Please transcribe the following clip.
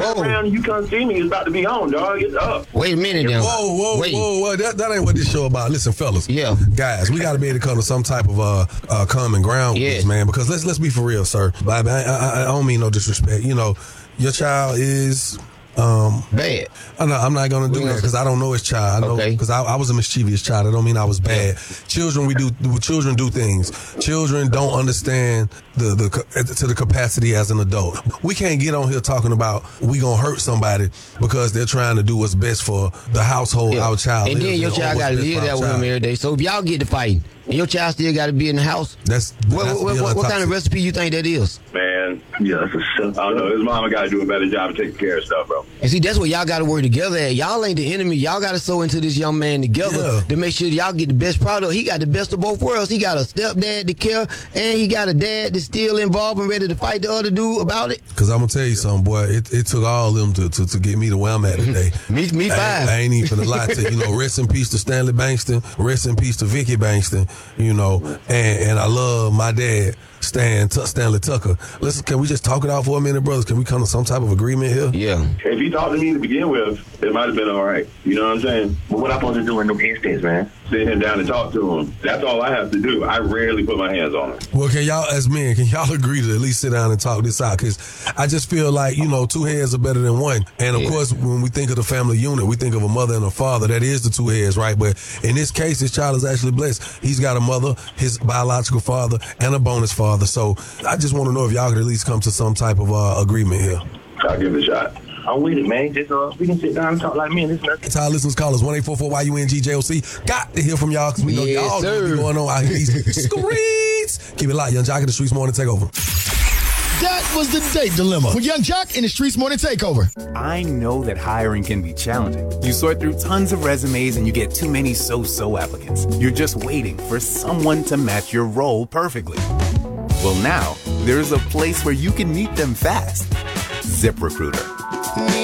turn around and you come see me, it's about to be on, dog. It's up. Wait a minute, now. Whoa. That ain't what this show about. Listen, fellas. Yeah. Guys, we got to be able to come to some type of common ground with this, man. Because let's be for real, sir. I don't mean no disrespect. You know, your child is... bad. I'm not gonna do that because I don't know his child. I know because I was a mischievous child. I don't mean I was bad. Children do things. Children don't understand to the capacity as an adult. We can't get on here talking about we gonna hurt somebody because they're trying to do what's best for the household our child. And then your child gotta live that with him every day. So if y'all get to fighting and your child still gotta be in the house, what kind of recipe you think that is? Man, yeah, I don't know. His mama got to do a better job of taking care of stuff, bro. And see, that's what y'all got to work together at. Y'all ain't the enemy. Y'all got to sew into this young man together to make sure y'all get the best product. He got the best of both worlds. He got a stepdad to care, and he got a dad that's still involved and ready to fight the other dude about it. Because I'm going to tell you something, boy. It took all of them to get me to where I'm at today. me five. I ain't even finna lie to you. You know, rest in peace to Stanley Bankston. Rest in peace to Vicky Bankston. You know, and I love my dad, Stanley Tucker. Listen, can we just talk it out for a minute, brothers? Can we come to some type of agreement here? Yeah. If he talked to me to begin with, it might have been all right. You know what I'm saying? But what I'm supposed to do in them instances, man? Sit him down and talk to him. That's all I have to do. I rarely put my hands on him. Well, can y'all, as men, can y'all agree to at least sit down and talk this out? Because I just feel like, you know, two heads are better than one. And, of course, when we think of the family unit, we think of a mother and a father. That is the two heads, right? But in this case, this child is actually blessed. He's got a mother, his biological father, and a bonus father. So I just want to know if y'all could at least come to some type of agreement here. I'll give it a shot. I'm with it, man. Just we can sit down and talk like men. It's nothing. It's our listeners call us 1-844-YUNGJOC. Got to hear from y'all because we know y'all know what's going on out here. These streets. Keep it locked. Young Jock in the Streets Morning Takeover. That was the date dilemma with Young Jock in the Streets Morning Takeover. I know that hiring can be challenging. You sort through tons of resumes and you get too many so-so applicants. You're just waiting for someone to match your role perfectly. Well, now there's a place where you can meet them fast. ZipRecruiter.